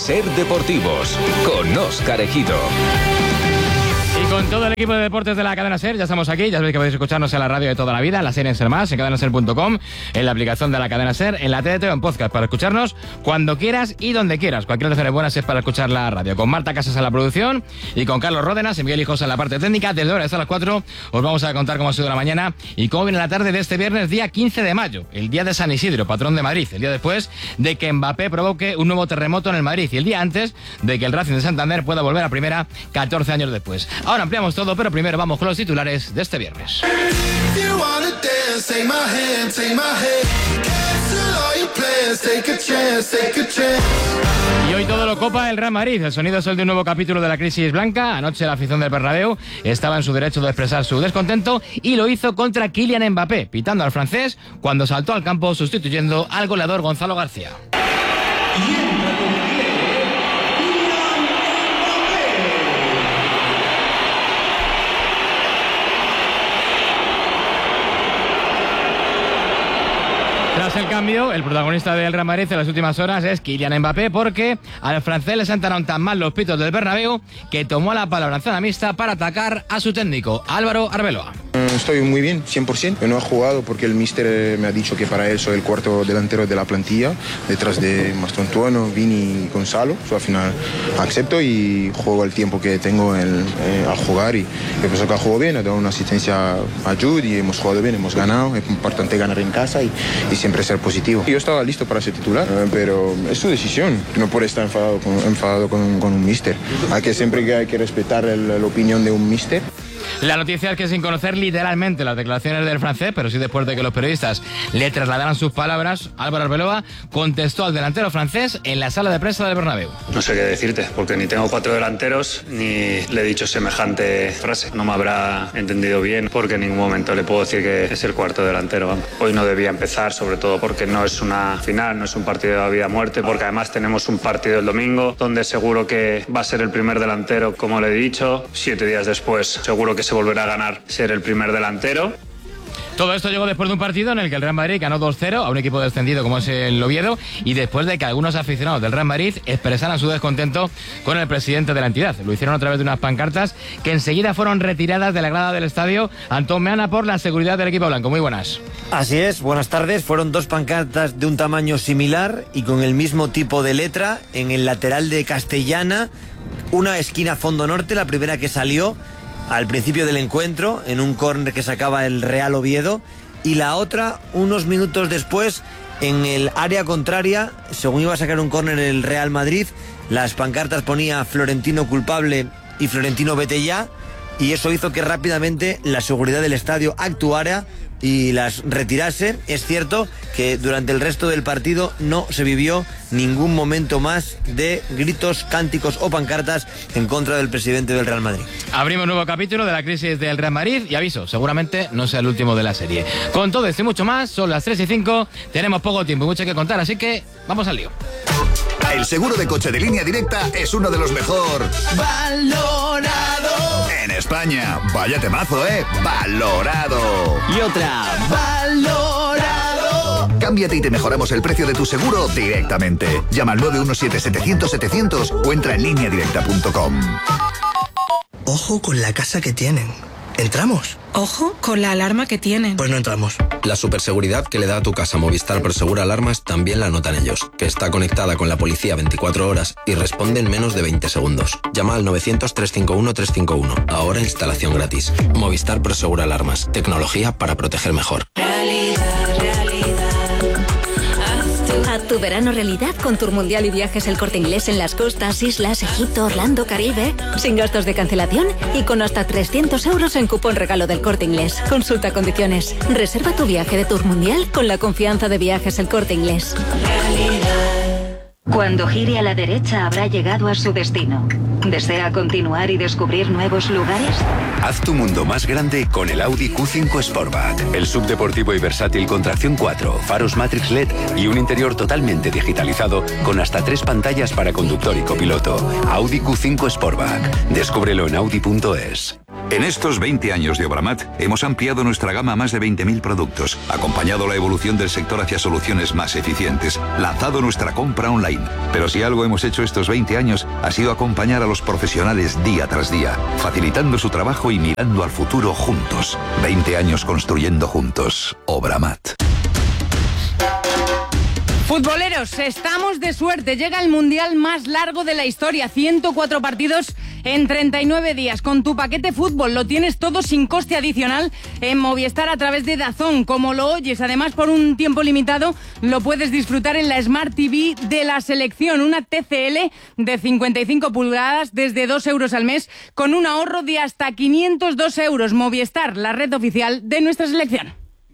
Ser Deportivos, con Óscar Ejido. Y con todo el equipo de deportes de la cadena SER, ya estamos aquí. Ya sabéis que podéis escucharnos en la radio de toda la vida, en la SER en SER+, en cadenaser.com, en la aplicación de la cadena SER, en la TDT o en podcast, para escucharnos cuando quieras y donde quieras. Cualquier hora buenas es para escuchar la radio. Con Marta Casas en la producción y con Carlos Ródenas y Miguel Hijos en la parte técnica. Desde ahora hasta las 4 os vamos a contar cómo ha sido la mañana y cómo viene la tarde de este viernes, día 15 de mayo, el día de San Isidro, patrón de Madrid, el día después de que Mbappé provoque un nuevo terremoto en el Madrid y el día antes de que el Racing de Santander pueda volver a primera 14 años después. Ahora ampliamos todo, pero primero vamos con los titulares de este viernes. Y hoy todo lo copa el Real Madrid. El sonido es el de un nuevo capítulo de la crisis blanca. Anoche la afición del Bernabéu estaba en su derecho de expresar su descontento y lo hizo contra Kylian Mbappé, pitando al francés cuando saltó al campo sustituyendo al goleador Gonzalo García. Tras el cambio, el protagonista del Real Madrid en las últimas horas es Kylian Mbappé, porque al francés le sentaron tan mal los pitos del Bernabéu que tomó la palabra en zona mixta para atacar a su técnico, Álvaro Arbeloa. Estoy muy bien, 100%. Yo no he jugado porque el míster me ha dicho que para él soy el cuarto delantero de la plantilla, detrás de Mastrotuono, Vini y Gonzalo. Al final acepto y juego el tiempo que tengo al jugar. Y yo pienso que ha jugado bien, ha dado una asistencia a Jude y hemos jugado bien, hemos ganado. Es importante ganar en casa y siempre ser positivo. Yo estaba listo para ser titular, pero es su decisión. No puede estar enfadado con un míster. Hay que respetar la opinión de un míster. La noticia es que sin conocer literalmente las declaraciones del francés, pero sí después de que los periodistas le trasladaran sus palabras, Álvaro Arbeloa contestó al delantero francés en la sala de prensa del Bernabéu. No sé qué decirte, porque ni tengo 4 delanteros, ni le he dicho semejante frase. No me habrá entendido bien, porque en ningún momento le puedo decir que es el cuarto delantero. Hoy no debía empezar, sobre todo porque no es una final, no es un partido de vida o muerte, porque además tenemos un partido el domingo, donde seguro que va a ser el primer delantero, como le he dicho. 7 días después, seguro que se volverá a ganar ser el primer delantero. Todo esto llegó después de un partido en el que el Real Madrid ganó 2-0 a un equipo descendido como es el Oviedo y después de que algunos aficionados del Real Madrid expresaran su descontento con el presidente de la entidad. Lo hicieron a través de unas pancartas que enseguida fueron retiradas de la grada del estadio Antón Meana por la seguridad del equipo blanco. Muy buenas. Así es, buenas tardes. Fueron 2 pancartas de un tamaño similar y con el mismo tipo de letra en el lateral de Castellana, una esquina fondo norte, la primera que salió al principio del encuentro, en un córner que sacaba el Real Oviedo, y la otra unos minutos después en el área contraria, según iba a sacar un córner el Real Madrid. Las pancartas ponía Florentino culpable y Florentino vete ya, y eso hizo que rápidamente la seguridad del estadio actuara y las retirase. Es cierto que durante el resto del partido no se vivió ningún momento más de gritos, cánticos o pancartas en contra del presidente del Real Madrid. Abrimos un nuevo capítulo de la crisis del Real Madrid y aviso, seguramente no sea el último de la serie. Con todo esto y mucho más, son las 3:05, tenemos poco tiempo y mucho que contar, así que vamos al lío. El seguro de coche de Línea Directa es uno de los mejor valorado en España. Vaya temazo, valorado. Y otra, valorado. Cámbiate y te mejoramos el precio de tu seguro directamente. Llama al 917-700-700 o entra en lineadirecta.com. Ojo con la casa que tienen. ¿Entramos? Ojo con la alarma que tienen. Pues no entramos. La superseguridad que le da a tu casa Movistar Prosegur Alarmas también la notan ellos, que está conectada con la policía 24 horas y responde en menos de 20 segundos. Llama al 900-351-351. Ahora instalación gratis. Movistar Prosegur Alarmas. Tecnología para proteger mejor. Haz tu verano realidad con Tour Mundial y Viajes El Corte Inglés en las costas, islas, Egipto, Orlando, Caribe. Sin gastos de cancelación y con hasta 300 euros en cupón regalo del Corte Inglés. Consulta condiciones. Reserva tu viaje de Tour Mundial con la confianza de Viajes El Corte Inglés. Cuando gire a la derecha habrá llegado a su destino. ¿Desea continuar y descubrir nuevos lugares? Haz tu mundo más grande con el Audi Q5 Sportback. El subdeportivo y versátil con tracción 4, faros Matrix LED y un interior totalmente digitalizado con hasta 3 pantallas para conductor y copiloto. Audi Q5 Sportback. Descúbrelo en Audi.es. En estos 20 años de Obramat hemos ampliado nuestra gama a más de 20.000 productos, acompañado la evolución del sector hacia soluciones más eficientes, lanzado nuestra compra online. Pero si algo hemos hecho estos 20 años ha sido acompañar a los profesionales día tras día, facilitando su trabajo y mirando al futuro juntos. 20 años construyendo juntos. Obramat. Futboleros, estamos de suerte. Llega el mundial más largo de la historia. 104 partidos en 39 días. Con tu paquete fútbol lo tienes todo sin coste adicional en Movistar a través de DAZN. Como lo oyes, además por un tiempo limitado lo puedes disfrutar en la Smart TV de la selección. Una TCL de 55 pulgadas desde 2 euros al mes con un ahorro de hasta 502 euros. Movistar, la red oficial de nuestra selección.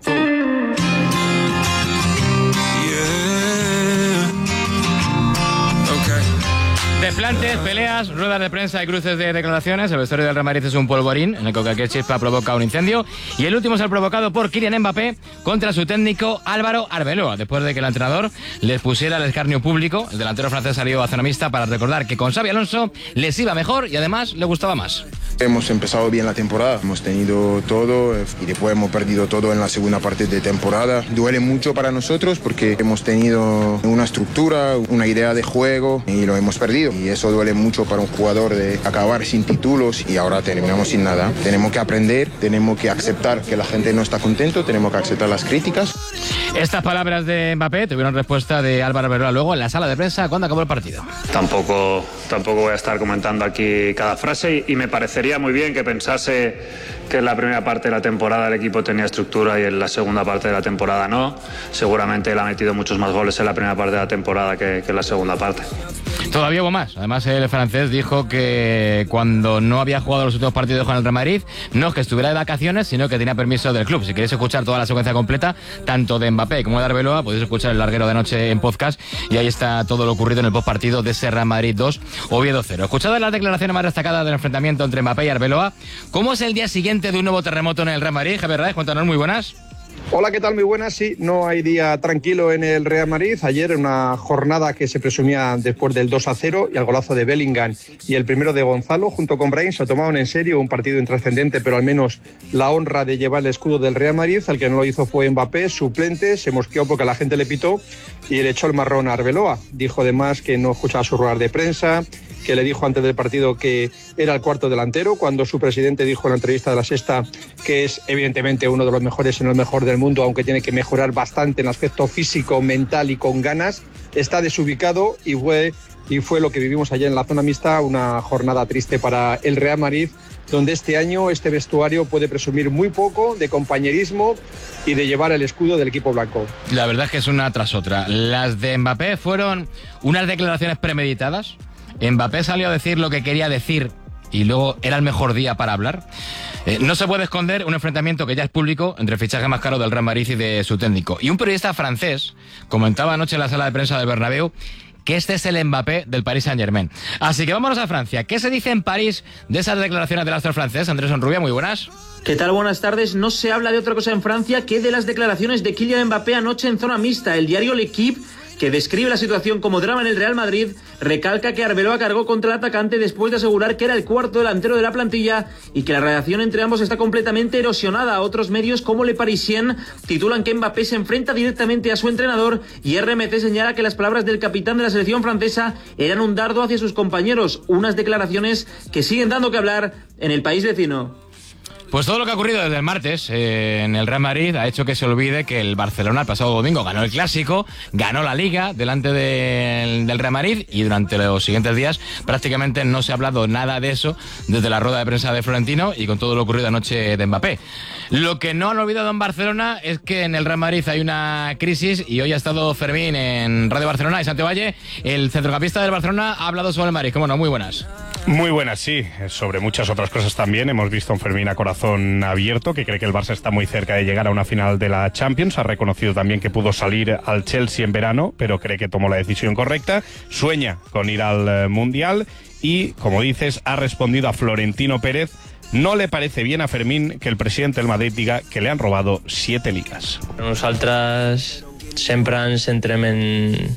Desplantes, peleas, ruedas de prensa y cruces de declaraciones. El vestuario del Real Madrid es un polvorín en el que cualquier chispa provoca un incendio. Y el último es el provocado por Kylian Mbappé contra su técnico Álvaro Arbeloa, después de que el entrenador les pusiera el escarnio público. El delantero francés salió a zona mixta para recordar que con Xabi Alonso les iba mejor y además le gustaba más. Hemos empezado bien la temporada, hemos tenido todo y después hemos perdido todo en la segunda parte de temporada. Duele mucho para nosotros porque hemos tenido una estructura, una idea de juego y lo hemos perdido. Y eso duele mucho para un jugador de acabar sin títulos y ahora terminamos sin nada. Tenemos que aprender, tenemos que aceptar que la gente no está contento, tenemos que aceptar las críticas. Estas palabras de Mbappé tuvieron respuesta de Álvaro Arbeloa luego en la sala de prensa cuando acabó el partido. Tampoco voy a estar comentando aquí cada frase y me parecería muy bien que pensase que en la primera parte de la temporada el equipo tenía estructura y en la segunda parte de la temporada no. Seguramente él ha metido muchos más goles en la primera parte de la temporada que en la segunda parte. Todavía hubo más. Además, el francés dijo que cuando no había jugado los últimos partidos con el Real Madrid, no es que estuviera de vacaciones, sino que tenía permiso del club. Si queréis escuchar toda la secuencia completa, tanto de Mbappé como de Arbeloa, podéis escuchar el larguero de noche en podcast y ahí está todo lo ocurrido en el postpartido de ese Real Madrid 2, Oviedo 0. Escuchad las declaraciones más destacadas del enfrentamiento entre Mbappé y Arbeloa. ¿Cómo es el día siguiente de un nuevo terremoto en el Real Madrid? Javier Raez, cuéntanos, muy buenas. Hola, ¿qué tal? Muy buenas. Sí, no hay día tranquilo en el Real Madrid. Ayer, en una jornada que se presumía después del 2-0 y al golazo de Bellingham y el primero de Gonzalo, junto con Brahim, se tomaron en serio un partido intrascendente, pero al menos la honra de llevar el escudo del Real Madrid. El que no lo hizo fue Mbappé, suplente, se mosqueó porque la gente le pitó y le echó el marrón a Arbeloa. Dijo además que no escuchaba sus ruedas de prensa, que le dijo antes del partido que era el cuarto delantero, cuando su presidente dijo en la entrevista de La Sexta que es evidentemente uno de los mejores, si no el mejor del mundo, aunque tiene que mejorar bastante en aspecto físico, mental y con ganas. Está desubicado y fue lo que vivimos ayer en la zona mixta, una jornada triste para el Real Madrid, donde este año este vestuario puede presumir muy poco de compañerismo y de llevar el escudo del equipo blanco. La verdad es que es una tras otra. Las de Mbappé fueron unas declaraciones premeditadas. Mbappé salió a decir lo que quería decir y luego era el mejor día para hablar. No se puede esconder un enfrentamiento que ya es público entre el fichaje más caro del Real Madrid y de su técnico. Y un periodista francés comentaba anoche en la sala de prensa del Bernabéu que este es el Mbappé del Paris Saint-Germain. Así que vámonos a Francia. ¿Qué se dice en París de esas declaraciones del astro francés? Andrés Onrubia, muy buenas. ¿Qué tal? Buenas tardes. No se habla de otra cosa en Francia que de las declaraciones de Kylian Mbappé anoche en zona mixta. El diario L'Equipe, que describe la situación como drama en el Real Madrid, recalca que Arbeloa cargó contra el atacante después de asegurar que era el cuarto delantero de la plantilla y que la relación entre ambos está completamente erosionada. Otros medios como Le Parisien titulan que Mbappé se enfrenta directamente a su entrenador y RMC señala que las palabras del capitán de la selección francesa eran un dardo hacia sus compañeros, unas declaraciones que siguen dando que hablar en el país vecino. Pues todo lo que ha ocurrido desde el martes en el Real Madrid ha hecho que se olvide que el Barcelona el pasado domingo ganó el Clásico, ganó la Liga delante del Real Madrid y durante los siguientes días prácticamente no se ha hablado nada de eso desde la rueda de prensa de Florentino y con todo lo ocurrido anoche de Mbappé. Lo que no han olvidado en Barcelona es que en el Real Madrid hay una crisis y hoy ha estado Fermín en Radio Barcelona y Santiago Valle, el centrocampista del Barcelona, ha hablado sobre el Madrid. ¿Cómo no? Muy buenas. Muy buenas, sí. Sobre muchas otras cosas también. Hemos visto a un Fermín a corazón abierto, que cree que el Barça está muy cerca de llegar a una final de la Champions. Ha reconocido también que pudo salir al Chelsea en verano, pero cree que tomó la decisión correcta. Sueña con ir al Mundial y, como dices, ha respondido a Florentino Pérez. No le parece bien a Fermín que el presidente del Madrid diga que le han robado 7 ligas. Nosaltres sempre ens centrem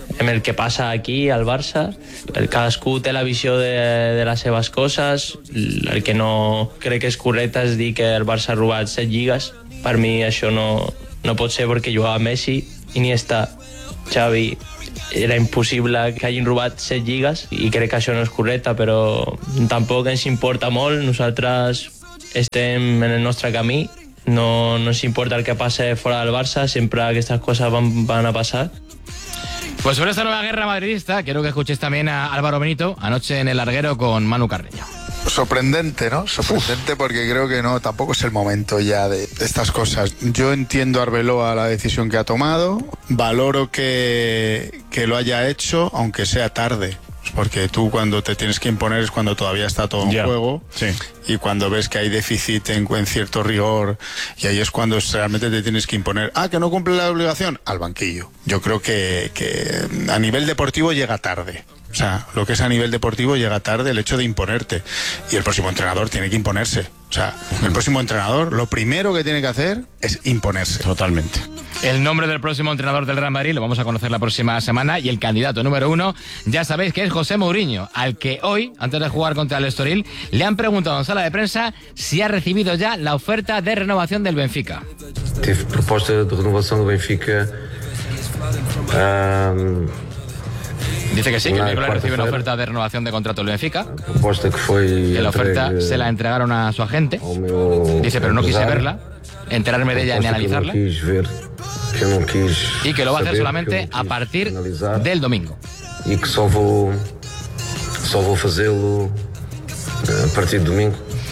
amb el que passa aquí al Barça. Cadascú té la visió de les seves coses. El que no crec que és correcte és dir que el Barça ha robat 7 lligues. Per mi això no pot ser, perquè jugava Messi, Iniesta, Xavi. Era impossible que hagin robat 7 lligues i crec que això no és correcte, però tampoc ens importa molt. Nosaltres estem en el nostre camí, no ens importa el que passe fora del Barça, sempre aquestes coses van a pasar. Pues sobre esta nueva guerra madridista, quiero que escuches también a Álvaro Benito anoche en El Larguero con Manu Carreño. Sorprendente, ¿no? Sorprendente porque creo que no, tampoco es el momento ya de estas cosas. Yo entiendo a Arbeloa la decisión que ha tomado, valoro que lo haya hecho, aunque sea tarde. Porque tú cuando te tienes que imponer es cuando todavía está todo en juego, sí. Y cuando ves que hay déficit en cierto rigor, y ahí es cuando realmente te tienes que imponer. Que no cumple la obligación, al banquillo. Yo creo que a nivel deportivo llega tarde. O sea, lo que es a nivel deportivo llega tarde el hecho de imponerte. Y el próximo entrenador tiene que imponerse. O sea, el próximo entrenador lo primero que tiene que hacer es imponerse. Totalmente. El nombre del próximo entrenador del Real Madrid lo vamos a conocer la próxima semana, y el candidato número 1, ya sabéis que es José Mourinho, al que hoy, antes de jugar contra el Estoril, le han preguntado en sala de prensa si ha recibido ya la oferta de renovación del Benfica. Tive proposta de renovación del Benfica. Dice que sí, que el miércoles recibe una oferta de renovación de contrato del Benfica. Que la oferta se la entregaron a su agente. Dice, pero no quise verla, enterarme de ella ni analizarla. Y que lo va a hacer solamente a partir del domingo. Y que só vou fazê-lo a partir del domingo.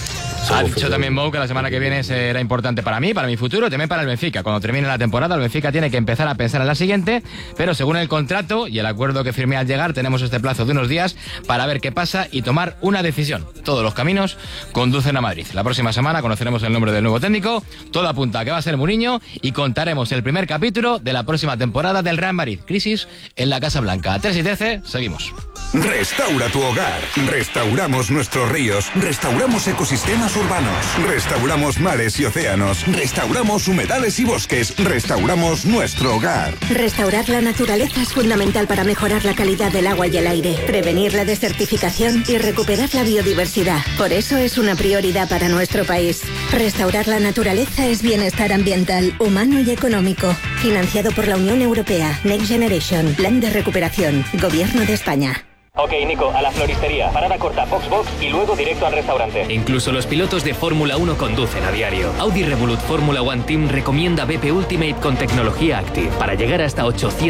Ha dicho también Mou que la semana que viene será importante para mí, para mi futuro, también para el Benfica. Cuando termine la temporada, el Benfica tiene que empezar a pensar en la siguiente, pero según el contrato y el acuerdo que firmé al llegar, tenemos este plazo de unos días para ver qué pasa y tomar una decisión. Todos los caminos conducen a Madrid. La próxima semana conoceremos el nombre del nuevo técnico, todo apunta a que va a ser Mourinho, y contaremos el primer capítulo de la próxima temporada del Real Madrid. Crisis en la Casa Blanca. 3 y 13, seguimos. Restaura tu hogar. Restauramos nuestros ríos. Restauramos ecosistemas urbanos. Restauramos mares y océanos. Restauramos humedales y bosques. Restauramos nuestro hogar. Restaurar la naturaleza es fundamental para mejorar la calidad del agua y el aire, prevenir la desertificación y recuperar la biodiversidad. Por eso es una prioridad para nuestro país. Restaurar la naturaleza es bienestar ambiental, humano y económico. Financiado por la Unión Europea. Next Generation. Plan de recuperación. Gobierno de España. Ok, Nico, a la floristería, parada corta, Foxbox y luego directo al restaurante. Incluso los pilotos de Fórmula 1 conducen a diario. Audi Revolut Fórmula 1 Team recomienda BP Ultimate con tecnología Active para llegar hasta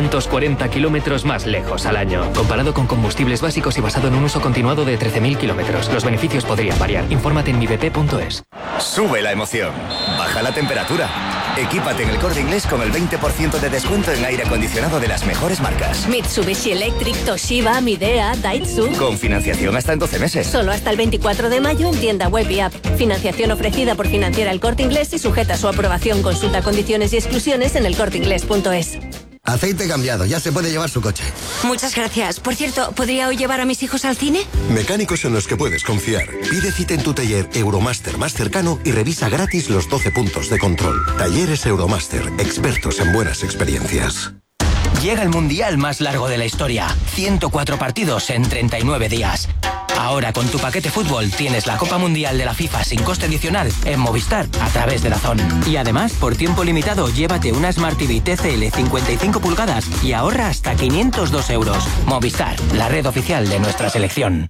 840 kilómetros más lejos al año. Comparado con combustibles básicos y basado en un uso continuado de 13.000 kilómetros. Los beneficios podrían variar. Infórmate en mibp.es. Sube la emoción. Baja la temperatura. Equípate en El Corte Inglés con el 20% de descuento en aire acondicionado de las mejores marcas. Mitsubishi Electric, Toshiba, Midea, Daitsu. Con financiación hasta en 12 meses. Solo hasta el 24 de mayo en tienda web y app. Financiación ofrecida por Financiera El Corte Inglés y sujeta a su aprobación. Consulta condiciones y exclusiones en elcorteinglés.es. Aceite cambiado, ya se puede llevar su coche. Muchas gracias. Por cierto, ¿podría hoy llevar a mis hijos al cine? Mecánicos en los que puedes confiar. Pide cita en tu taller Euromaster más cercano y revisa gratis los 12 puntos de control. Talleres Euromaster, expertos en buenas experiencias. Llega el mundial más largo de la historia. 104 partidos en 39 días. Ahora con tu paquete fútbol tienes la Copa Mundial de la FIFA sin coste adicional en Movistar a través de DAZN. Y además, por tiempo limitado, llévate una Smart TV TCL 55 pulgadas y ahorra hasta 502 euros. Movistar, la red oficial de nuestra selección.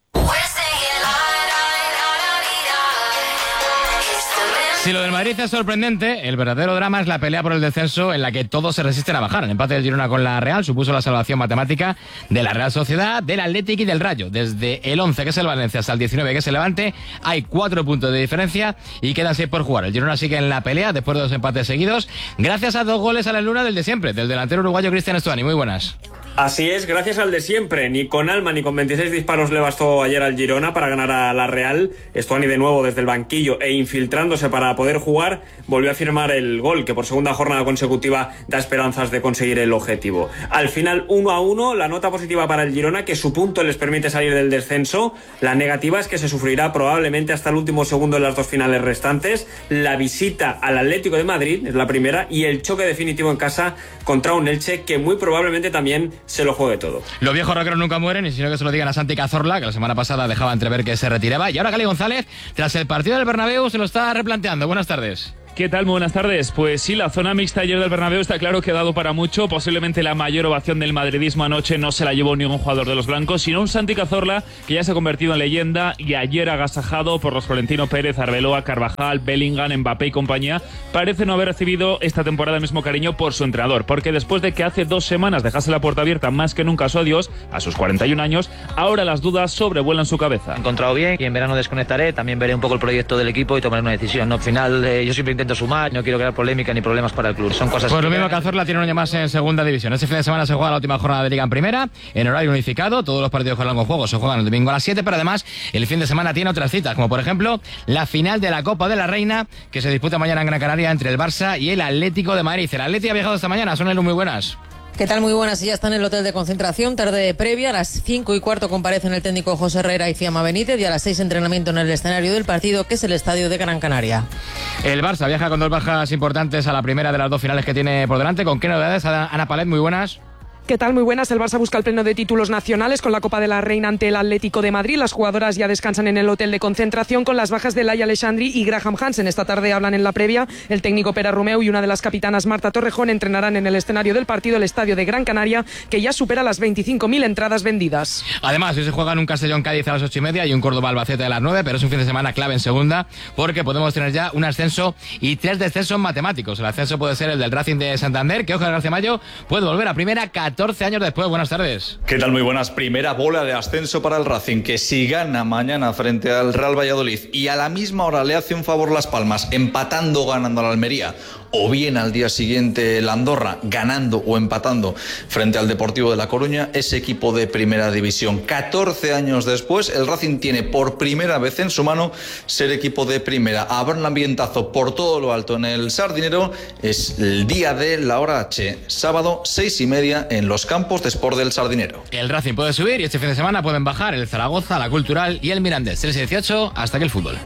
Si lo del Madrid es sorprendente, el verdadero drama es la pelea por el descenso, en la que todos se resisten a bajar. El empate del Girona con la Real supuso la salvación matemática de la Real Sociedad, del Athletic y del Rayo. Desde el 11, que es el Valencia, hasta el 19, que es el Levante, hay 4 puntos de diferencia y quedan 6 por jugar. El Girona sigue en la pelea después de 2 empates seguidos, gracias a 2 goles a la luna del de siempre, del delantero uruguayo Cristian Stuani. Muy buenas. Así es, gracias al de siempre. Ni con alma ni con 26 disparos le bastó ayer al Girona para ganar a la Real. Stuani de nuevo desde el banquillo e infiltrándose para poder jugar, volvió a firmar el gol que por segunda jornada consecutiva da esperanzas de conseguir el objetivo. Al final 1-1, la nota positiva para el Girona, que su punto les permite salir del descenso. La negativa es que se sufrirá probablemente hasta el último segundo en las 2 finales restantes. La visita al Atlético de Madrid es la primera y el choque definitivo en casa contra un Elche que muy probablemente también se lo juegue todo. Los viejos rockeros nunca mueren, y sino que se lo digan a Santi Cazorla, que la semana pasada dejaba entrever que se retiraba. Y ahora Gali González, tras el partido del Bernabéu, se lo está replanteando. Buenas tardes. ¿Qué tal? Muy buenas tardes. Pues sí, la zona mixta ayer del Bernabéu está claro que ha dado para mucho. Posiblemente la mayor ovación del madridismo anoche no se la llevó ningún jugador de los blancos, sino un Santi Cazorla que ya se ha convertido en leyenda y ayer agasajado por los Florentino Pérez, Arbeloa, Carvajal, Bellingham, Mbappé y compañía, parece no haber recibido esta temporada el mismo cariño por su entrenador, porque después de que hace 2 semanas dejase la puerta abierta más que nunca a su adiós, a sus 41 años, ahora las dudas sobrevuelan su cabeza. He encontrado bien y en verano desconectaré, también veré un poco el proyecto del equipo y tomaré una decisión. No, al final yo siempre intento sumar, no quiero crear polémica ni problemas para el club. Son cosas. Pues lo mismo, Cazorla tiene un año más en segunda división. Este fin de semana se juega la última jornada de Liga en primera, en horario unificado. Todos los partidos con largo juego se juegan el domingo a las 7, pero además el fin de semana tiene otras citas, como por ejemplo la final de la Copa de la Reina, que se disputa mañana en Gran Canaria entre el Barça y el Atlético de Madrid. El Atleti ha viajado esta mañana, son muy buenas. ¿Qué tal? Muy buenas. Ya está en el hotel de concentración, tarde previa. A las 5:15 comparecen el técnico José Herrera y Fiamma Benítez, y a las 6 entrenamiento en el escenario del partido, que es el estadio de Gran Canaria. El Barça viaja con 2 bajas importantes a la primera de las 2 finales que tiene por delante. ¿Con qué novedades? Ana Palet, muy buenas. ¿Qué tal? Muy buenas. El Barça busca el pleno de títulos nacionales con la Copa de la Reina ante el Atlético de Madrid. Las jugadoras ya descansan en el hotel de concentración con las bajas de Laia Alexandri y Graham Hansen. Esta tarde hablan en la previa. El técnico Pere Romeu y una de las capitanas, Marta Torrejón, entrenarán en el escenario del partido, el estadio de Gran Canaria, que ya supera las 25.000 entradas vendidas. Además, hoy se juegan un Castellón-Cádiz a las 8:30 y un Córdoba-Albacete a las 9, pero es un fin de semana clave en segunda, porque podemos tener ya un ascenso y 3 descensos matemáticos. El ascenso puede ser el del Racing de Santander, que Óscar García Mayo puede volver a primera 14 años después. Buenas tardes. ¿Qué tal? Muy buenas. Primera bola de ascenso para el Racing, que si gana mañana frente al Real Valladolid y a la misma hora le hace un favor Las Palmas, empatando o ganando a la Almería, o bien al día siguiente el Andorra, ganando o empatando frente al Deportivo de La Coruña, es equipo de primera división. 14 años después, el Racing tiene por primera vez en su mano ser equipo de primera. Habrá un ambientazo por todo lo alto en el Sardinero. Es el día de la hora H, sábado 6:30 en los campos de Sport del Sardinero. El Racing puede subir y este fin de semana pueden bajar el Zaragoza, la Cultural y el Mirandés. 3-18, hasta que el fútbol.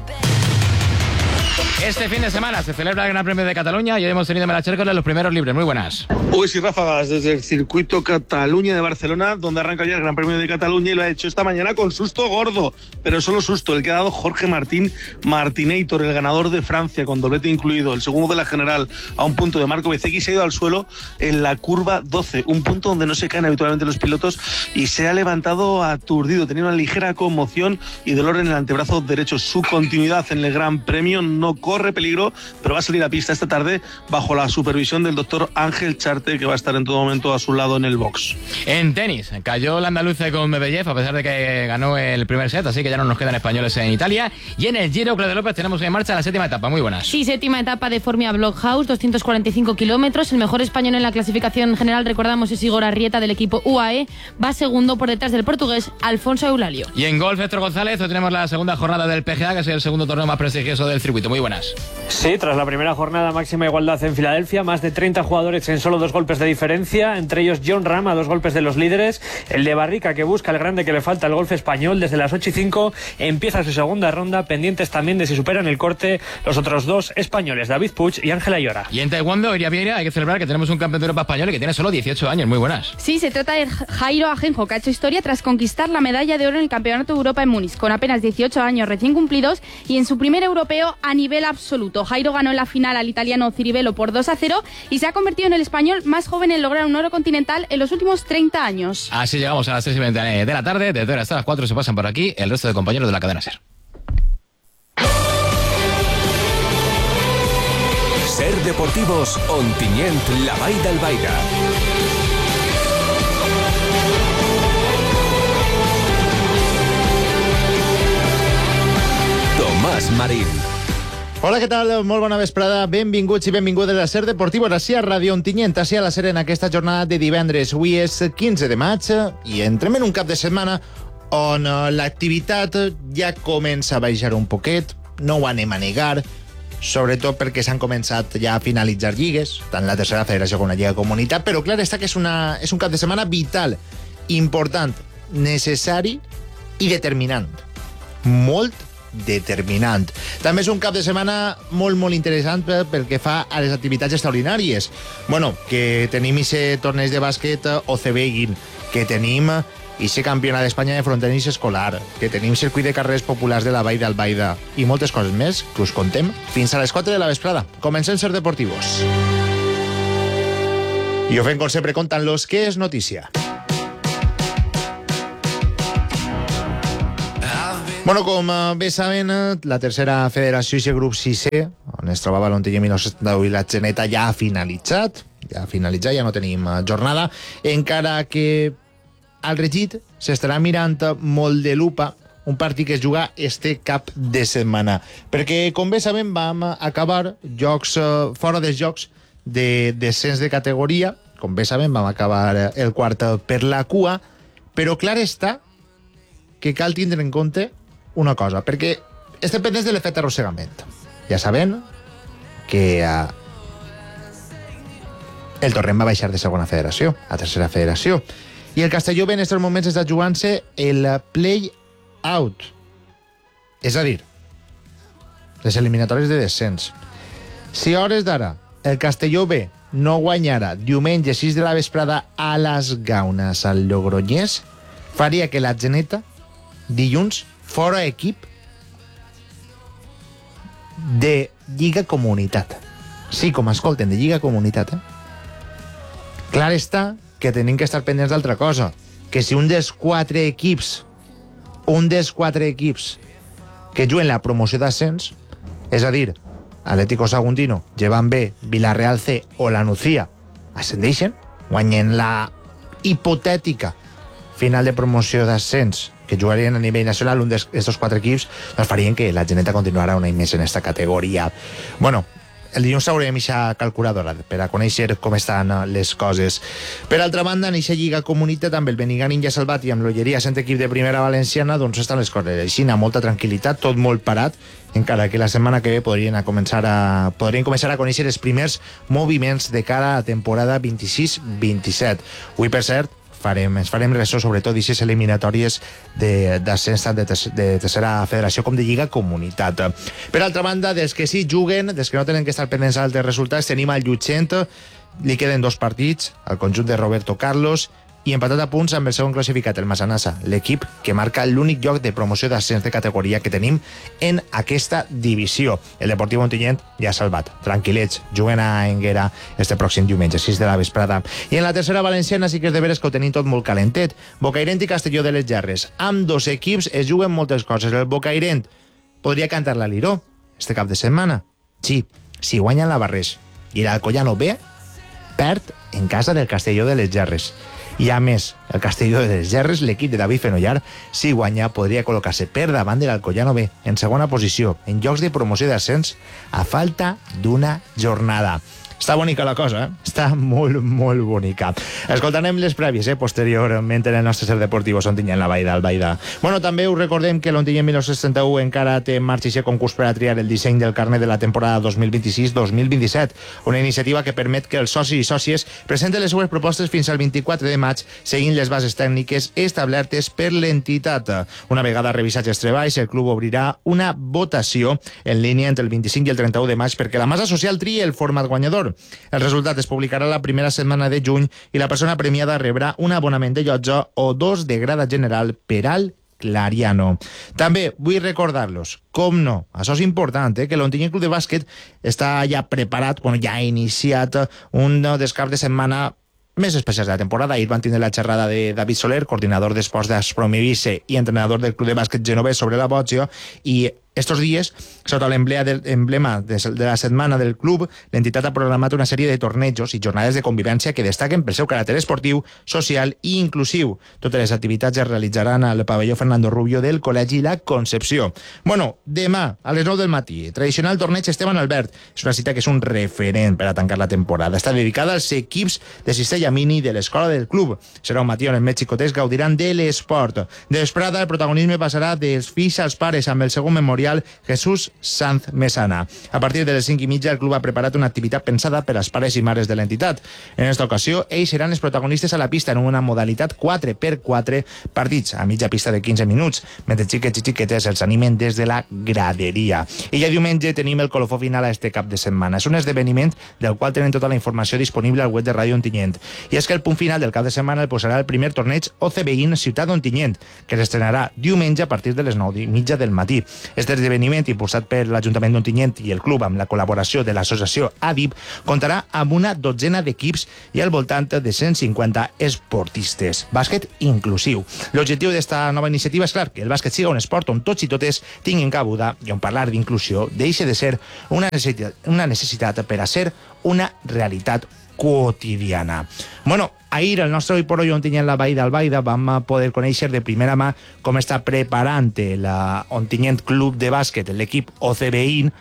Este fin de semana se celebra el Gran Premio de Cataluña y hoy hemos tenido en Melachércoles los primeros libres. Muy buenas. Hoy sí, ráfagas desde el circuito Cataluña de Barcelona, donde arranca ya el Gran Premio de Cataluña, y lo ha hecho esta mañana con susto gordo, pero solo susto el que ha dado Jorge Martín Martinator, el ganador de Francia, con doblete incluido, el segundo de la general, a un punto de Marco Bezzecchi. Se ha ido al suelo en la curva 12, un punto donde no se caen habitualmente los pilotos, y se ha levantado aturdido, tenía una ligera conmoción y dolor en el antebrazo derecho. Su continuidad en el Gran Premio no corre peligro, pero va a salir a pista esta tarde bajo la supervisión del doctor Ángel Charte, que va a estar en todo momento a su lado en el box. En tenis, cayó el andaluce con Medvedev, a pesar de que ganó el primer set, así que ya no nos quedan españoles en Italia. Y en el Giro, Claudia López, tenemos en marcha la 7ª etapa. Muy buenas. Sí, 7ª etapa de Formia Blockhouse, 245 kilómetros. El mejor español en la clasificación general, recordamos, es Igor Arrieta, del equipo UAE. Va segundo por detrás del portugués Alfonso Eulalio. Y en golf, Héctor González, hoy tenemos la segunda jornada del PGA, que es el segundo torneo más prestigioso del circuito. Muy buenas. Sí, tras la primera jornada, máxima igualdad en Filadelfia, más de 30 jugadores en solo 2 golpes de diferencia, entre ellos John Ram a 2 golpes de los líderes, el de Barrica, que busca el grande que le falta al golf español. Desde las 8:05 empieza su segunda ronda, pendientes también de si superan el corte los otros 2 españoles, David Puig y Ángela Llora. Y en Taekwondo, Iria Vieira, hay que celebrar que tenemos un campeón de Europa español y que tiene solo 18 años. Muy buenas. Sí, se trata de Jairo Ajenjo, que ha hecho historia tras conquistar la medalla de oro en el Campeonato de Europa en Múnich, con apenas 18 años recién cumplidos y en su primer europeo a nivel absoluto. Jairo ganó en la final al italiano Ciribello por 2-0 y se ha convertido en el español más joven en lograr un oro continental en los últimos 30 años. Así llegamos a las 3:20 de la tarde. Desde ahora hasta las 4 se pasan por aquí el resto de compañeros de la cadena SER. SER Deportivos, Ontinyent, La Vall d'Albaida. Tomàs Marín. Hola, què tal? Molt bona vesprada. Benvinguts i benvingudes a SER Deportivos, així a Radio Ontinyent, així a la SER, en aquesta jornada de divendres. Avui és 15 de maig i entrem en un cap de setmana on l'activitat ja comença a baixar un poquet, no ho anem a negar, sobretot perquè s'han començat ja a finalitzar lligues, tant la tercera federació com la Lliga Comunitat, però clar està que és un cap de setmana vital, important, necessari i determinant. Molt determinant. També és un cap de setmana molt interessant pel que fa a les activitats extraordinàries. Bueno, que tenim aquest torneig de bàsquet OCB, que tenim aquest campionat d'Espanya de frontenis escolar, que tenim circuit de carreres populars de la Vall d'Albaida i moltes coses més que us contem fins a les 4 de la vesprada. Comencem Ser Deportivos. I ho fem com sempre contant-los què és notícia. Bueno, com bé saben, la tercera federació i grup 6è, on es trobava l'Ontinyent 1971 i la Geneta, ja ha finalitzat, ja no tenim jornada, encara que al Regit s'estarà mirant molt de lupa un partit que es juga este cap de setmana, perquè, com bé sabem, vam acabar jocs fora dels jocs de descens de categoria. Com bé sabem, vam acabar el quart per la cua, però clar està que cal tindre en compte una cosa, perquè estem pendents de l'efecte arrossegament. Ja sabem que el Torrent va baixar de segona federació a tercera federació, i el Castelló en aquests moments està jugant-se el play-out, és a dir, les eliminatòries de descens. Si a hores d'ara el Castelló B no guanyara diumenge 6 de la vesprada a les Gaunes al Logroñés, faria que la Geneta dilluns fora equip de Lliga Comunitat. Sí, com escolten, de Lliga Comunitat. Clar està que tenim que estar pendents d'altra cosa, que si un dels quatre equips que juguen la promoció d'ascens, és a dir, Atlético Saguntino, Llevant B, Villarreal C o la Nucía, ascendeixen, guanyen la hipotètica final de promoció d'ascens que jugarien a nivell nacional, un d'estos quatre equips, doncs farien que la Geneta continuara un any més en esta categoria. Bueno, el dilluns haurem aquesta calculadora per a conèixer com estan les coses. Per altra banda, en aquesta Lliga Comunitat, amb el Benigànim ja salvat i amb l'Olleria sent equip de primera valenciana, doncs estan les coses així, amb molta tranquil·litat, tot molt parat, encara que la setmana que ve podrien començar a conèixer els primers moviments de cara a la temporada 26-27. Avui, per cert, ens farem ressò sobretot d'aquestes eliminatòries d'ascens tant de tercera federació com de Lliga Comunitat. Per altra banda, dels que sí juguen, dels que no tenen que estar pendents d'altres resultats, tenim al Llutxent, li queden 2 partits al conjunt de Roberto Carlos i empatat a punts amb el segon classificat, el Massanassa, l'equip que marca l'únic lloc de promoció d'ascens de categoria que tenim en aquesta divisió. El Deportiu Ontinyent ja salvat, tranquil·lets, juguen a Enguera este pròxim diumenge, 6 de la vesprada. I en la tercera valenciana sí que és de veres que ho tenim tot molt calentet. Bocairent i Castelló de les Gerres. Amb 2 equips es juguen moltes coses. El Bocairent podria cantar la Liró este cap de setmana. Sí, si guanyen la Barrés. I l'Alcoyano B perd en casa del Castelló de les Gerres. I a més, el Castelló de les Gerres, l'equip de David Fenollar, si guanya, podria col·locar-se per davant de l'Alcoyano B, en segona posició, en llocs de promoció d'ascens, a falta d'una jornada. Està bonica la cosa, Està molt bonica. Escoltarem les prèvies, posteriorment en el nostre Ser Deportivo Ontinyent la Vall d'Albaida. Bueno, també us recordem que l'Ontinyent 1961 encara té en marxa aquest concurs per a triar el disseny del carnet de la temporada 2026-2027, una iniciativa que permet que els socis i sòcies presenten les seues propostes fins al 24 de maig, seguint les bases tècniques establertes per l'entitat. Una vegada revisats els treballs, el club obrirà una votació en línia entre el 25 i el 31 de maig perquè la massa social trie el format guanyador. El resultat es publicarà la primera setmana de juny i la persona premiada rebrà un abonament de llotja o 2 de grada general per al Clariano. També vull recordar-los, com no, això és important, que l'Ontinyent Club de Bàsquet està ja preparat, ja ha iniciat un dels caps de setmana més especials de la temporada. Ahir van tindre la xerrada de David Soler, coordinador d'esports d'Aspromivice i entrenador del Club de Bàsquet Genovès sobre la Bògia, i estos dies, sota l'emblema de la setmana del club, l'entitat ha programat una sèrie de tornejos i jornades de convivència que destaquen pel seu caràcter esportiu, social i inclusiu. Totes les activitats es realitzaran al pavelló Fernando Rubio del Col·legi La Concepció. Bueno, demà, a les 9 del matí, tradicional torneig Esteban Albert. És una cita que és un referent per a tancar la temporada. Està dedicada als equips de Cistella Mini de l'escola del club. Serà un matí on els més xicotets gaudiran de l'esport. De vesprada, el protagonisme passarà dels fills als pares amb el segon memorial Memorial Jesús Sanz Mesana. A partir de les 5:30 el club ha preparat una activitat pensada per als pares i mares de l'entitat. En aquesta ocasió, ells seran els protagonistes a la pista en una modalitat 4x4 partits, a mitja pista de 15 minuts, mentre xiquets i xiquetes els animen des de la graderia. I ja diumenge tenim el colofó final a este cap de setmana. És un esdeveniment del qual tenen tota la informació disponible al web de Ràdio Ontinyent. I és que el punt final del cap de setmana el posarà el primer torneig OCBIN Ciutat Ontinyent, que s'estrenarà diumenge a partir de les 9:30 del matí. Este esdeveniment, impulsat per l'Ajuntament d'Ontinyent i el club amb la col·laboració de l'associació ADIP, comptarà amb una dotzena d'equips i al voltant de 150 esportistes. Bàsquet inclusiu. L'objectiu d'esta nova iniciativa és clar, que el bàsquet siga un esport on tots i totes tinguin cabuda i on parlar d'inclusió deixi de ser una necessitat per a ser una realitat quotidiana. Bueno, ahir el nostre Hoy por Hoy Ontinyent la Vall d'Albaida vam poder conèixer de primera mà com està preparant la Ontinyent Club de Bàsquet, l'equip OCBIN,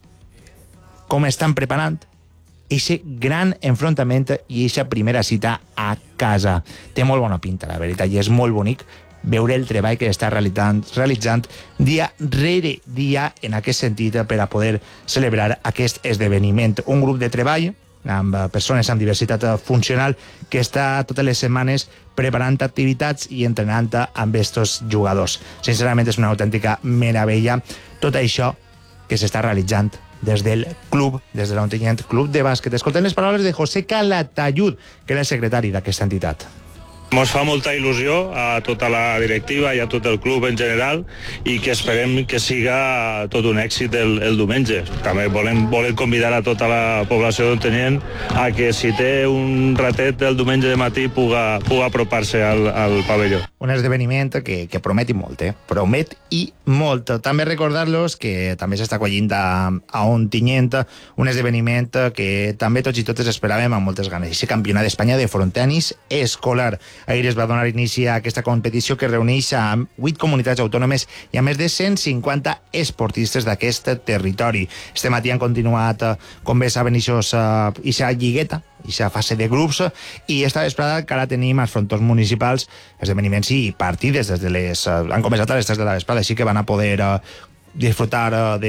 com estan preparant aquest gran enfrontament i aquesta primera cita a casa. Té molt bona pinta, la veritat, i és molt bonic veure el treball que està realitzant dia rere dia en aquest sentit per a poder celebrar aquest esdeveniment. Un grup de treball amb persones amb diversitat funcional que està totes les setmanes preparant activitats i entrenant amb estos jugadors. Sincerament és una autèntica meravella tot això que s'està realitzant des del club, des de l'Ontinyent Club de Bàsquet. Escoltem les paraules de José Calatayud, que era el secretari d'aquesta entitat. Ens fa molta il·lusió a tota la directiva i a tot el club en general i que esperem que siga tot un èxit el diumenge. També volem convidar a tota la població d'Ontinyent a que si té un ratet el diumenge de matí puga apropar-se al pavelló. Un esdeveniment que promet i molt, promet i molt. També recordar-los que també s'està acollint a Ontinyent un esdeveniment que també tots i totes esperàvem amb moltes ganes. Aquest campionat d'Espanya de frontenis escolar. Ahir es va donar inici a aquesta competició que reuneix a 8 comunitats autònomes i a més de 150 esportistes d'aquest territori. Este matí han continuat, com bé saben, aquesta lligueta, aquesta fase de grups, i esta vesprada encara tenim els frontons municipals, esdeveniments i partides han començat a les 3 de la vesprada, així que van a poder disfrutar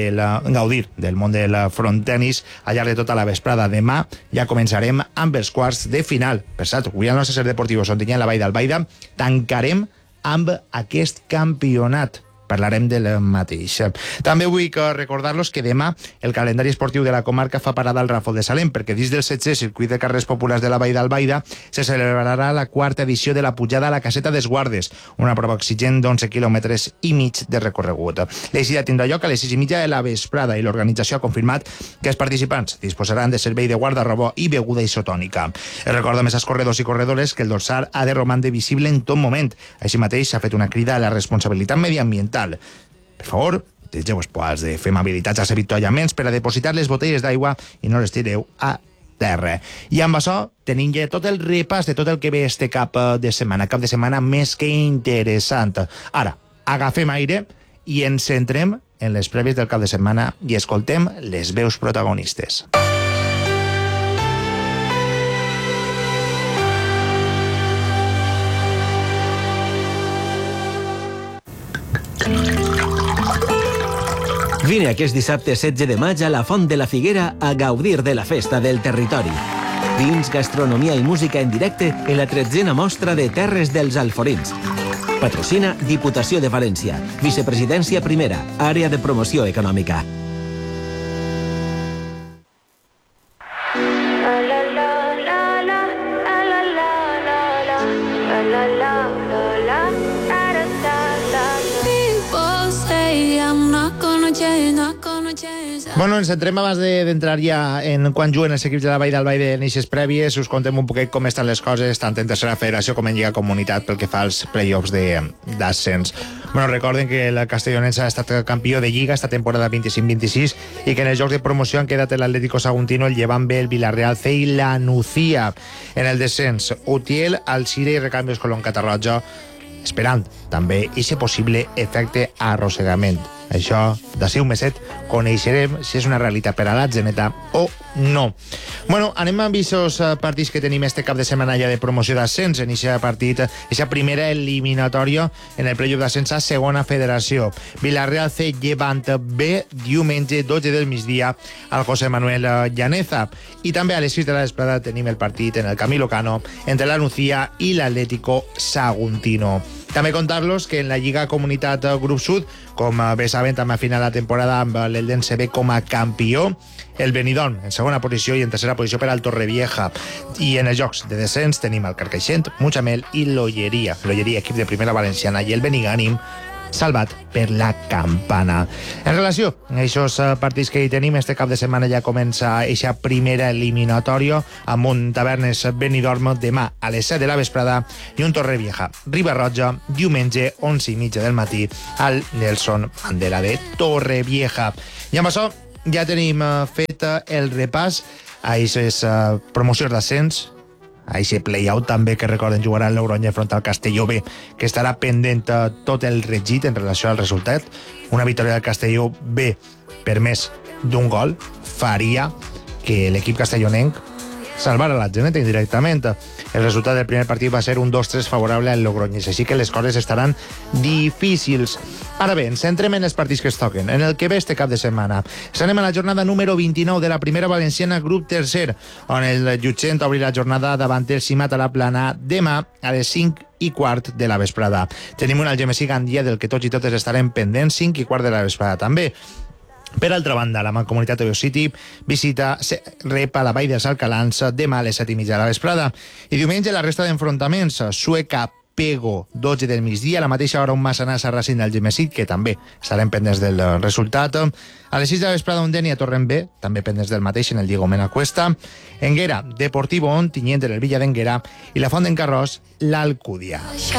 gaudir del món del frontenis al llarg de tota la vesprada. Demà ja començarem amb els quarts de final. Per cert, avui al nostre Ser Deportiu Ontinyent la Vall d'Albaida tancarem amb aquest campionat. Parlarem del mateix. També vull recordar-los que demà el calendari esportiu de la comarca fa parada al Ràfol de Salem, perquè dins del 16è circuit de carrers populars de la Vall d'Albaida se celebrarà la 4ª edició de la pujada a la Caseta dels Guardes, una prova exigent d'11 quilòmetres i mig de recorregut. L'eixida tindrà lloc a les 6:30 de la vesprada i l'organització ha confirmat que els participants disposaran de servei de guarda-roba i beguda isotònica. Recorda més als corredors i corredores que el dorsal ha de romandre visible en tot moment. Així mateix s'ha fet una crida a la responsabilitat mediambiental. Per favor, utilitzeu els poals de fer amabilitats als avituallaments per a depositar les botelles d'aigua i no les tireu a terra. I amb això tenim ja tot el repàs de tot el que ve este cap de setmana més que interessant. Ara, agafem aire i ens centrem en les prèvies del cap de setmana i escoltem les veus protagonistes. Vine aquest dissabte 16 de maig a la Font de la Figuera a gaudir de la festa del territori. Vins, gastronomia i música en directe en la 13a mostra de Terres dels Alforins. Patrocina Diputació de València, Vicepresidència Primera, Àrea de Promoció Econòmica. Bueno, ens centrem abans d'entrar ja en quan juguen els equips de la Vall d'Albaida en eixes prèvies. Us contem un poquet com estan les coses tant en tercera federació com en Lliga Comunitat pel que fa als play-offs d'ascens. Bueno, recorden que el Castellonense ha estat campió de Lliga esta temporada 25-26 i que en els jocs de promoció han quedat l'Atlético Saguntino, el Llevant B, el Villarreal C i la Nucía. En el descens, Utiel, Alcira i Recambios Colón Catarroja, esperant també aquest possible efecte arrossegament. Això, d'ací un meset, coneixerem si és una realitat per a l'Atzeneta o no. Bueno, anem amb aquests partits que tenim este cap de setmana ja de promoció d'ascens. En aquest partit, aquesta primera eliminatòria en el playoff d'ascens a segona federació. Villarreal C Llevant B, diumenge 12 del migdia al José Manuel Llaneza. I també a les 6 de la vesprada tenim el partit en el Camilo Cano entre la Nucía i l'Atlético Saguntino. També contar-los que en la Lliga Comunitat Grup Sud, com bé saben, també a final de la temporada amb l'Eldense B com a campió, el Benidorm en segona posició i en tercera posició per al Torrevieja. I en els jocs de descens tenim el Carcaixent, Mutxamel i l'Olleria. L'Olleria, equip de primera valenciana, i el Benigànim, salvat per la Campana. En relació a aquests partits que hi tenim, este cap de setmana ja comença aquesta primera eliminatòria amb un Tavernes Benidorm demà a les 7 de la vesprada i un Torrevieja Riba-roja diumenge 11:30 del matí al Nelson Mandela de Torrevieja. I amb això ja tenim fet el repàs a aquestes promocions d'ascens, a aquest play-out també que recorden jugarà el Logroña front al Castelló B, que estarà pendent tot el regit en relació al resultat. Una victòria del Castelló B per més d'un gol faria que l'equip castellonenc salvara l'Atzeneta indirectament. El resultat del primer partit va ser un 2-3 favorable al Logroñés, així que les coses estaran difícils. Ara bé, ens centrem en els partits que es toquen, en el que ve este cap de setmana. Estarem a la jornada número 29 de la primera valenciana grup tercer, on el Llutxent obri la jornada davant el Simat a la Plana demà a les 5:15 de la vesprada. Tenim un Algemesí Gandia del que tots i totes estarem pendents, 5:15 de la vesprada també. Per altra banda, la Mancomunitat de City visita rep a la Vall dels Alcalans demà a les 7:30 de la vesprada. I diumenge la resta d'enfrontaments, Sueca Pego, 12 del migdia, a la mateixa hora un Massanassa Racing del Gemesí, que també estarem pendents del resultat. A les 6 de la vesprada un Denia Torrent B, també pendents del mateix en el Diego Mena Cuesta. Enguera, Deportivo Ontinyent en el Villa d'Enguera i la Font d'en Carròs, l'Alcúdia.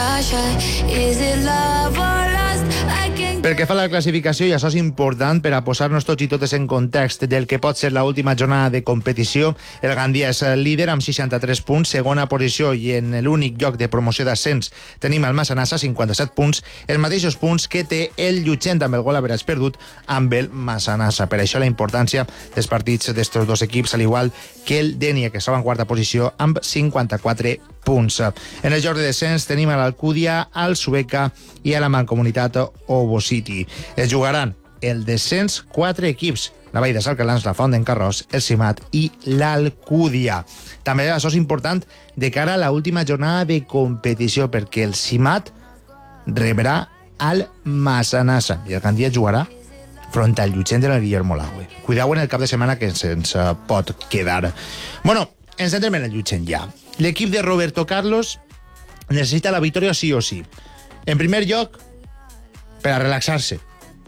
Pel que fa a la classificació, i això és important per a posar-nos tots i totes en context del que pot ser l'última jornada de competició, el Gandia és líder amb 63 punts, segona posició i en l'únic lloc de promoció d'ascens tenim el Massanassa, 57 punts, els mateixos punts que té el Llutxent amb el gol average perdut amb el Massanassa. Per això la importància dels partits d'estos dos equips, al igual que el Denia, que estava en quarta posició amb 54 punts. En el joc de descens tenim a l'Alcúdia, al Sueca i a la Mancomunitat Obo City. Es jugaran el descens 4 equips: la Vall dels Alcalans, la Font d'en Carròs, el Simat i l'Alcúdia. També això és important de cara a l'última jornada de competició, perquè el Simat rebrà al Massanassa i el Gandia jugarà front al Llutxent de la Guillermo Lagüe. Cuideu en el cap de setmana que se'ns pot quedar. Bueno, ens centrem en el Llutxent ja. L'equip de Roberto Carlos necessita la victòria sí o sí. En primer lloc, per a relaxar-se.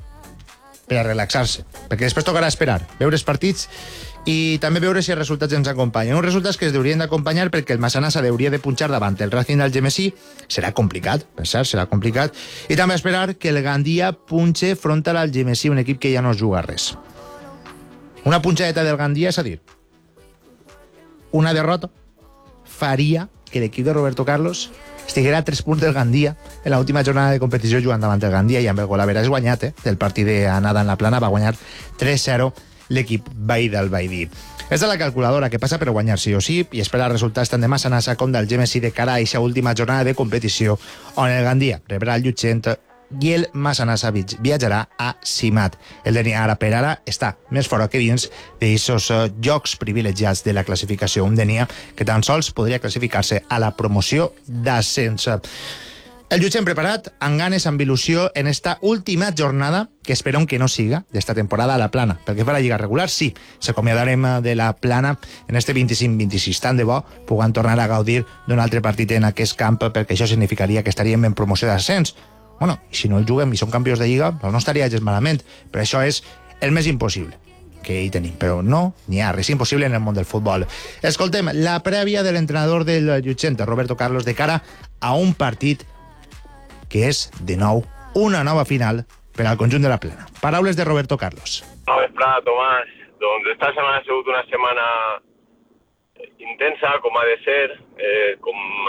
Perquè després tocarà esperar, veure els partits i també veure si els resultats ens acompanyen. Uns resultats que es deurien d'acompanyar perquè el Massanassa hauria de punxar davant el Racing del Gemesí. Serà complicat, per cert, serà complicat. I també esperar que el Gandia punxe front al Gemesí, un equip que ja no juga res. Una punxadeta del Gandia, és a dir, una derrota faria que l'equip de Roberto Carlos estiguera a 3 punts del Gandia en l'última jornada de competició jugant davant el Gandia, i amb el gol average guanyat del partit d'anada en la Plana va guanyar 3-0 l'equip veí del Baidí. És de la calculadora que passa per guanyar sí o sí i espera resultats tant de Massanassa com del Gemesí de cara a aquesta última jornada de competició, on el Gandia rebrà el Llutxent i el Massanassa viatjarà a Simat. El Denia ara per ara està més fora que dins d'aquests jocs privilegiats de la classificació. Un Denia que tan sols podria classificar-se a la promoció d'ascens. El Llutxent preparat, amb ganes, amb il·lusió, en esta última jornada, que esperem que no siga, d'esta temporada a la Plana. Pel que fa a la Lliga regular, sí, s'acomiadarem de la Plana en este 25-26. Tant de bo puguem tornar a gaudir d'un altre partit en aquest camp, perquè això significaria que estaríem en promoció d'ascens. Bueno, i si no el juguem i som campions de Lliga, no estaria gens malament, però això és el més impossible que hi tenim, però no n'hi ha res impossible en el món del futbol. Escoltem la prèvia de l'entrenador del Llutxent, Roberto Carlos, de cara a un partit que és, de nou, una nova final per al conjunt de la Plana. Paraules de Roberto Carlos. Bona vesprada, Tomàs. Doncs esta setmana ha sigut una setmana intensa, com ha de ser,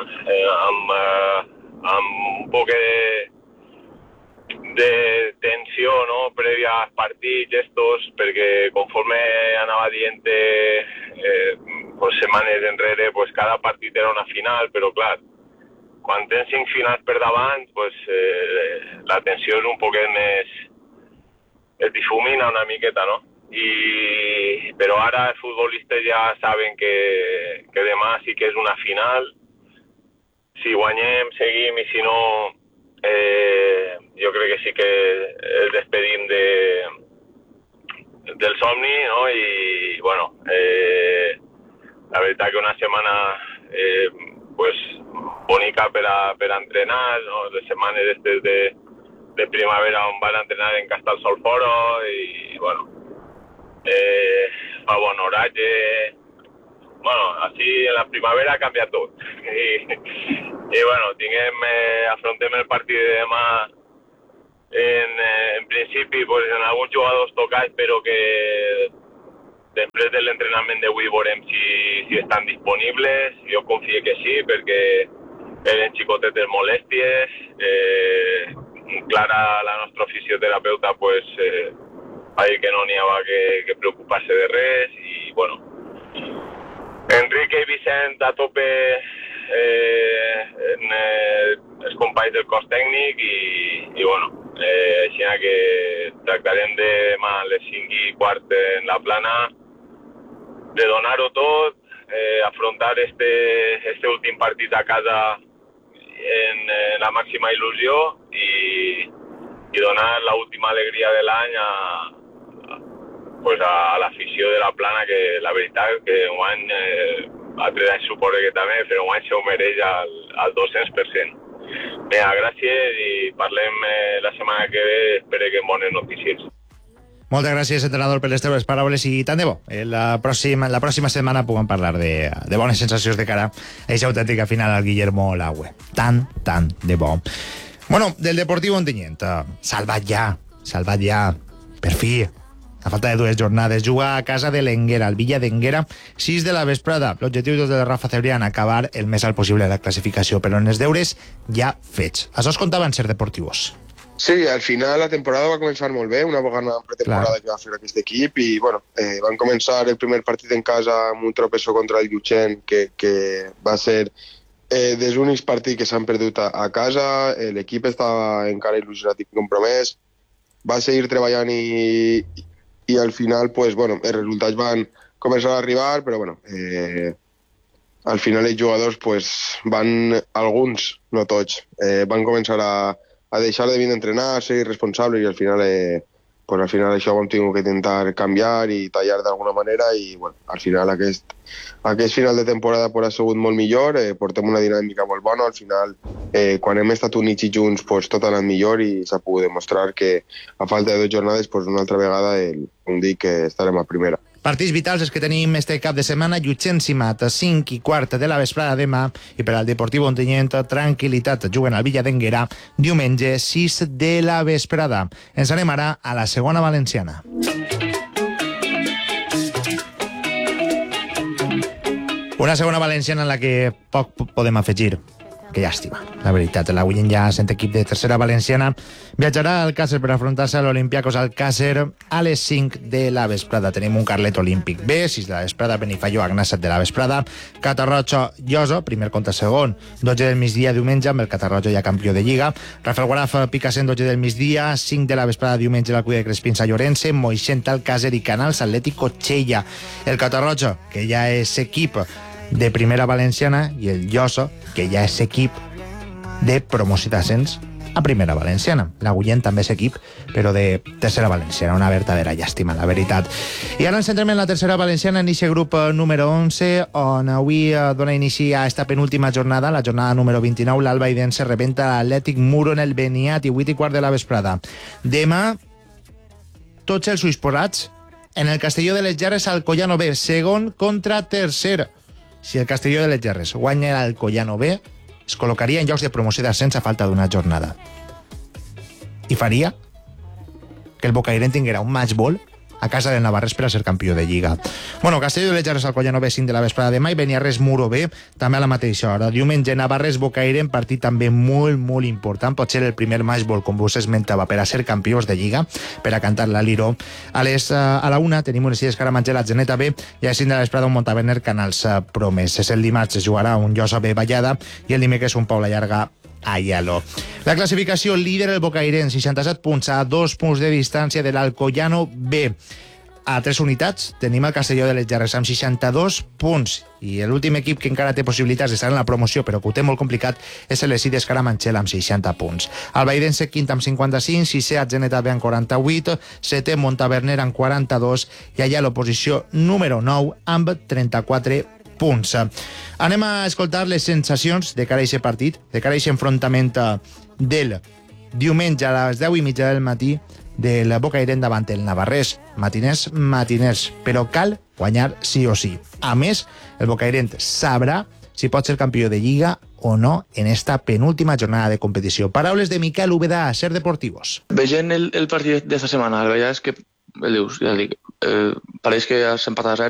amb un poc de tensió tensió, no?, prèvia als partits estos, perquè conforme anava dient pues, setmanes enrere, pues, cada partit era una final, però clar, quan tens 5 finals per davant, pues, la tensió és un poquet més... es difumina una miqueta, no? Però ara els futbolistes ja saben que demà sí que és una final. Si guanyem, seguim, i si no, jo crec que sí que el despedim del somni, no? I, bueno, la veritat que una setmana pues, bonica per a entrenar, no? Les setmanes de primavera on van entrenar en Castellsolforo i, bueno, fa bon horatge. Bueno, així en la primavera ha canviat tot. I bueno, afrontem el partit de demà en principi pues, en alguns jugadors tocats, però que després de l'entrenament d'avui veurem si estan disponibles. Jo confio que sí, perquè eren xicotetes molèsties. Clara, la nostra fisioterapeuta, pues, va dir que no n'hi havia que preocupar-se de res. I, bueno, Enrique i Vicent a tope en els companys del cos tècnic i bueno, així que tractarem demà a les 5:15 en la plana de donar-ho tot, afrontar este últim partit a casa en la màxima il·lusió i donar l'última alegria de l'any pues a l'afició de la plana, que la veritat que enguany altres anys suposo que també, però enguany se ho mereix al 200%. Bé, gràcies i parlem la setmana que ve, espero que amb bones notícies. Moltes gràcies, entrenador, per les teves paraules i tant de bo. La pròxima setmana puguem parlar de bones sensacions de cara a aquesta autèntica final al Guillermo Laue. Tant de bo. Bueno, del Deportiu Ontinyent, salvat ja, per fi. A falta de 2 jornades, juga a casa de l'Enguera, al Villa d'Enguera, 6 de la vesprada. L'objectiu de Rafa Cebrián, acabar el més alt possible la classificació, però en els deures ja fets. Això es contaven ser deportivos. Sí, al final la temporada va començar molt bé, una vegada pretemporada que va fer aquest equip, i bueno, van començar el primer partit en casa amb un tropezó contra el Llutxent, que va ser dels únics partits que s'han perdut a casa. L'equip estava encara il·lusionat i compromès, va seguir treballant i al final pues, bueno, els resultats van començar a arribar, però bueno, al final els jugadors pues, van, alguns, no tots, van començar a deixar de venir a entrenar, ser irresponsables, i al final això ho hem tingut que intentar canviar i tallar d'alguna manera, i bueno, al final aquest final de temporada ha sigut molt millor, portem una dinàmica molt bona. Al final, quan hem estat units i junts, tot ha anat millor i s'ha pogut demostrar que a falta de 2 jornades, una altra vegada com dic, que estarem a primera. Partits vitals els que tenim este cap de setmana. Llutxent-Simat, 5:15 de la vesprada demà, i per al Deportiu Ontinyent, tranquil·litat, juguen al Villa d'Enguera diumenge 6 de la vesprada. Ens anem ara a la segona valenciana. Una segona valenciana en la que poc podem afegir. Que llàstima, la veritat. La Guillem ja sent equip de tercera valenciana viatjarà al Càcer per afrontar-se a l'Olimpiakos al Càcer a les 5 de la vesprada. Tenim un Carlet Olímpic B, 6 de la vesprada, Benifaió, Agna, 7 de la vesprada, Catarroja, Llosa, primer contra segon, 12 del migdia diumenge, amb el Catarroja ja campió de Lliga, Rafael Guaraf, Picassent, 12 del migdia, 5 de la vesprada diumenge, la Cuida de Crespins a Llorense, Moixent al Càcer i Canals Atlético Chella. El Catarroja, que ja és equip de primera valenciana, i el Llosa, que ja és equip de promoció d'ascens a primera valenciana. La Guillem també és equip, però de tercera valenciana. Una verdadera llàstima, la veritat. I ara ens centrem en la tercera valenciana, en aquest grup número 11, on avui dona inici a esta penúltima jornada, la jornada número 29. L'Alba Idense rebenta l'Atlètic Muro en el Beniat, i 8:15 de la vesprada. Demà, tots els ulls posats en el Castelló de les Gerres al Collano B, segon contra tercer. Si el Castelló de les Gerres guanya l'Alcoyano B, es col·locaria en llocs de promoció d'ascens a falta d'una jornada. I faria que el Bocairent tinguera un match ball a casa del Navarrés per a ser campió de Lliga. Bueno, Castelló de l'Ejarres al Collano B, 5 de la vesprada demà, i Beniarrés Muro B, també a la mateixa hora. Diumenge, Navarrés Bocairent, partit també molt, molt important. Pot ser el primer matchball, com vos esmentava, per a ser campions de Lliga, per a cantar la Liro. A la 1 tenim un Esides Caramanchel a Geneta B, i a 5 de la vesprada un Montaverner Canals Promeses. El dimarts es jugarà un Llosa B Vallada i el dimecres un Paula Llarga a Ialo. La classificació: líder el Bocairent, 67 punts, a 2 punts de distància de l'Alcoyano B. A 3 unitats tenim el Castelló de l'Ejarres amb 62 punts, i l'últim equip que encara té possibilitats d'estar en la promoció però que ho té molt complicat és l'Esides Caramanchel amb 60 punts. El Baidense quint amb 55, sisè Geneta B amb 48, setè Montaverner amb 42 i allà l'oposició número 9 amb 34 punts. Anem a escoltar les sensacions de cara a aquest partit, de cara a aquest enfrontament del diumenge a les 10:30 del matí del Bocairent davant el Navarrés. Matiners, però cal guanyar sí o sí. A més, el Bocairent sabrà si pot ser campió de Lliga o no en esta penúltima jornada de competició. Paraules de Miquel Úbeda a Ser Deportivos. Veient el partit d'esta setmana, la veritat és que, ja dic, pareix que has empatat a 0